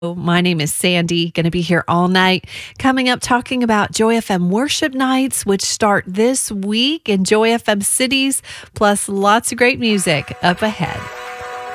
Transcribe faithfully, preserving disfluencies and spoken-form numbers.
My name is Sandy, going to be here all night. Coming up, talking about Joy F M worship nights, which start this week in Joy F M cities, plus lots of great music up ahead.